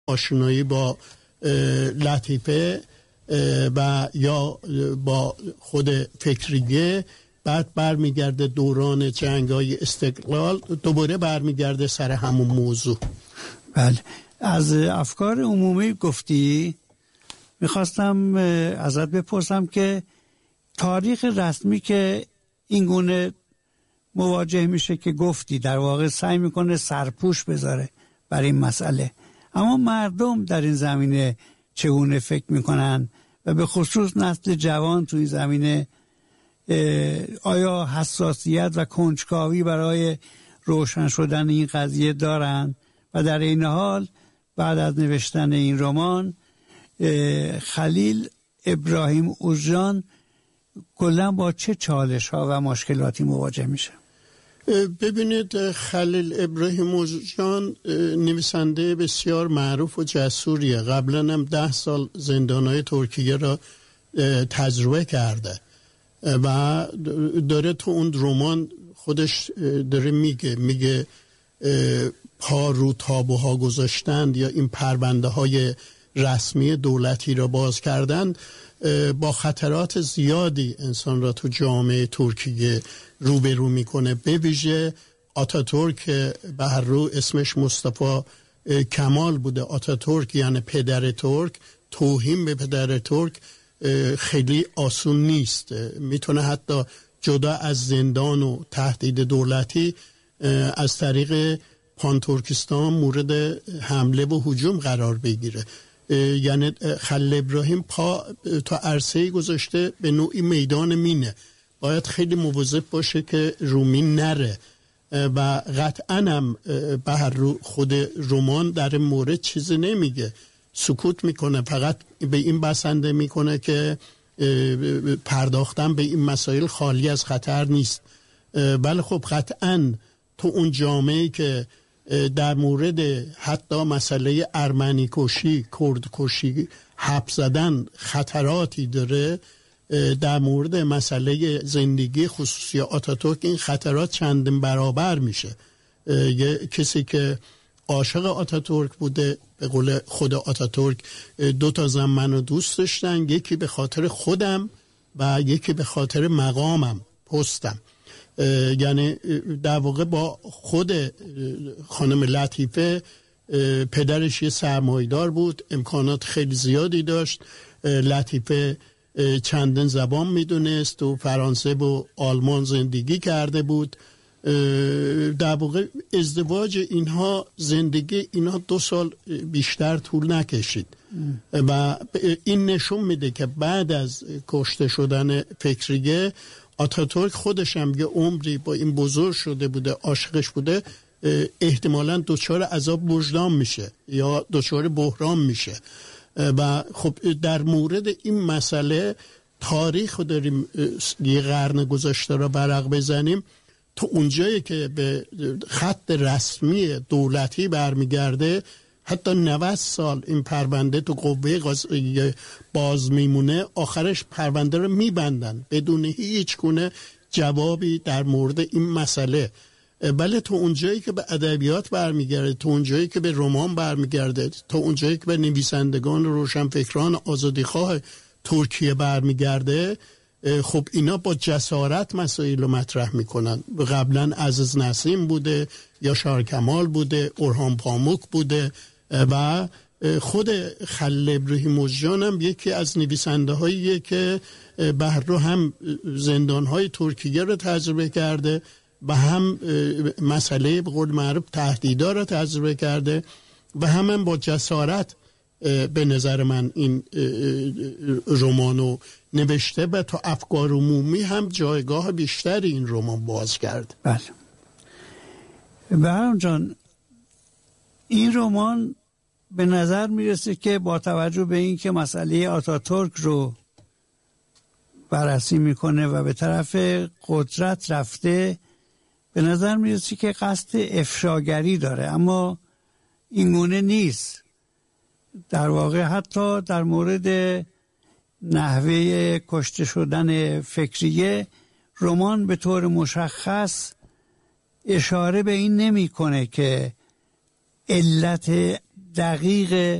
آشنایی با لطیفه و یا با خود فکریه، بعد برمیگرده دوران جنگ‌های استقلال، دوباره برمیگرده سر همون موضوع. بله، از افکار عمومی گفتی، میخواستم ازت بپرسم که تاریخ رسمی که این گونه مواجه میشه که گفتی در واقع سعی میکنه سرپوش بذاره بر این مسئله، اما مردم در این زمینه چگونه فکر میکنن و به خصوص نسل جوان توی زمینه آیا حساسیت و کنجکاوی برای روشن شدن این قضیه دارن؟ و در این حال بعد از نوشتن این رمان خلیل ابراهیم اوژان کلا با چه چالش ها و مشکلاتی مواجه میشه؟ ببینید، خلیل ابراهیم اوژان نویسنده بسیار معروف و جسوریه. قبلا هم 10 سال زندانهای ترکیه را تجربه کرده و داره تو اون رمان خودش داره میگه پا رو تابوها گذاشتن یا این پرونده های رسمی دولتی را باز کردن با خطرات زیادی انسان را تو جامعه ترکیه روبرو میکنه. به ویژه آتاتورک به هر رو اسمش مصطفی کمال بوده. آتاتورک یعنی پدر ترک. توهین به پدر ترک خیلی آسون نیست، میتونه حتی جدا از زندان و تهدید دولتی از طریق پانترکستان مورد حمله و هجوم قرار بگیره. یعنی خلیل ابراهیم پا تا عرصه‌ای گذاشته به نوعی میدان مینه، باید خیلی مواظب باشه که رومین نره و قطعاً هم به هر رو خود رمان در این چیزی نمیگه، سکوت میکنه، فقط به این بسنده میکنه که پرداختن به این مسائل خالی از خطر نیست. بله خب قطعاً تو اون جامعه‌ای که در مورد حتی مسئله ارمنی کشی، کرد کشی حرف زدن خطراتی داره، در مورد مسئله زندگی خصوصی آتاتورک این خطرات چندین برابر میشه. یه کسی که عاشق آتاتورک بوده، به قول خود آتاتورک 2 زن منو دوست داشتن، یکی به خاطر خودم و یکی به خاطر مقامم، پستم. یعنی در واقع با خود خانم لطیفه، پدرش یه سرمایه‌دار بود، امکانات خیلی زیادی داشت. لطیفه چندین زبان میدونست و فرانسه و آلمان زندگی کرده بود. در واقع ازدواج اینها، زندگی اینها 2 سال بیشتر طول نکشید و این نشون میده که بعد از کشته شدن فکریه، آتاتورک خودش هم یه عمری با این بزرگ شده بوده، عاشقش بوده، احتمالاً دچار عذاب وجدان میشه یا دچار بحران میشه. و خب در مورد این مسئله تاریخ رو داریم یه قرن گذشته را برق بزنیم، تو اونجایی که به خط رسمی دولتی برمیگرده حتی 90 سال این پرونده تو قوه قضاییه باز میمونه، آخرش پرونده رو میبندن بدون هیچ گونه جوابی در مورد این مسئله. بله تو اونجایی که به ادبیات برمیگرده، تو اونجایی که به رمان برمیگرده، تو اونجایی که به نویسندگان روشنفکران آزادیخواه ترکیه برمیگرده، خب اینا با جسارت مسائل رو مطرح میکنن. قبلا عزیز نسیم بوده، یاشار کمال بوده، اورهان پاموک بوده و خود خلیل ابراهیم اوژان هم یکی از نویسنده هاییه که به هر رو هم زندان های ترکیه رو تجربه کرده و هم مسئله به قول معروف تهدیدا رو تجربه کرده و هم با جسارت به نظر من این رمانو نوشته و تا افکار عمومی هم جایگاه بیشتری این رمان باز کرد. بله. بهرام جان، این رمان به نظر میرسه که با توجه به این که مسئله آتاتورک رو بررسی میکنه و به طرف قدرت رفته، به نظر میرسه که قصد افشاگری داره، اما این گونه نیست. در واقع حتی در مورد نحوه کشته شدن فکریه رمان به طور مشخص اشاره به این نمیکنه که علت دقیق